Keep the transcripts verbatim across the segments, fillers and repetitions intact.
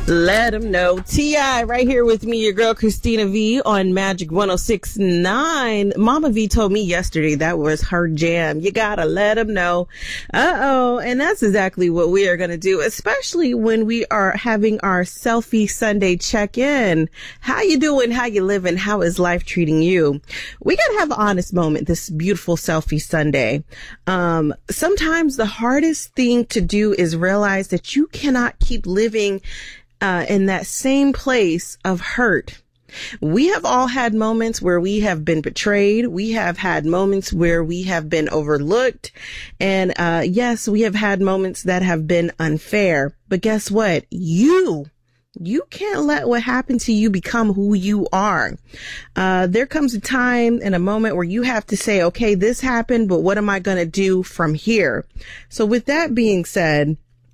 Let them know. T I right here with me, your girl Christina V on Magic one oh six point nine. Mama V told me yesterday that was her jam. You gotta let them know. Uh-oh. And that's exactly what we are going to do, especially when we are having our Selfie Sunday check-in. How you doing? How you living? How is life treating you? We gotta have an honest moment this beautiful Selfie Sunday. Um, sometimes the hardest thing to do is realize that you cannot keep living Uh, in that same place of hurt. We have all had moments where we have been betrayed. We have had moments where we have been overlooked. And, uh, yes, we have had moments that have been unfair. But guess what? You, you can't let what happened to you become who you are. Uh, there comes a time and a moment where you have to say, okay, this happened, but what am I going to do from here? So with that being said,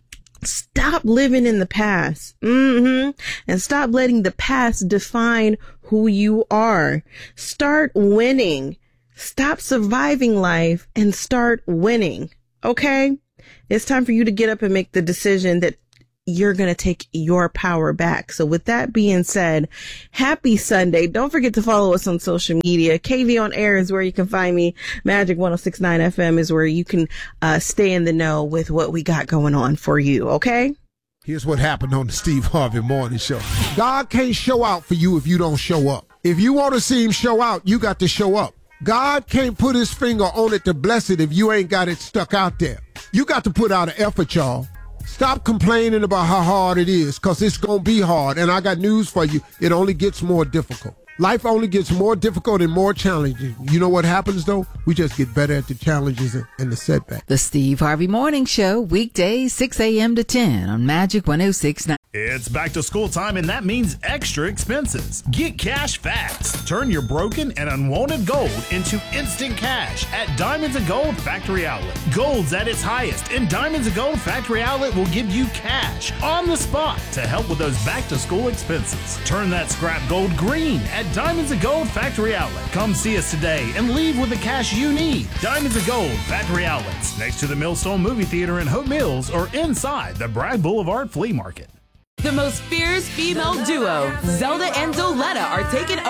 stop living in the past. Mm-hmm. And stop letting the past define who you are. Start winning. Stop surviving life and start winning. Okay? It's time for you to get up and make the decision that you're going to take your power back. So with that being said, happy Sunday. Don't forget to follow us on social media. K V on Air is where you can find me. Magic one oh six point nine F M is where you can uh, stay in the know with what we got going on for you. Okay? Here's what happened on the Steve Harvey Morning Show. God can't show out for you if you don't show up. If you want to see him show out, you got to show up. God can't put his finger on it to bless it if you ain't got it stuck out there. You got to put out an effort, y'all. Stop complaining about how hard it is, because it's going to be hard. And I got news for you. It only gets more difficult. Life only gets more difficult and more challenging. You know what happens, though? We just get better at the challenges and the setbacks. The Steve Harvey Morning Show, weekdays, six a.m. to ten on Magic one oh six point nine. It's back to school time, and that means extra expenses. Get cash fast. Turn your broken and unwanted gold into instant cash at Diamonds and Gold Factory Outlet. Gold's at its highest, and Diamonds and Gold Factory Outlet will give you cash on the spot to help with those back-to-school expenses. Turn that scrap gold green at Diamonds and Gold Factory Outlet. Come see us today and leave with the cash you need. Diamonds and Gold Factory Outlets, next to the Millstone Movie Theater in Hope Mills or inside the Bragg Boulevard Flea Market. The most fierce female duo, Zelda and Doletta, are taking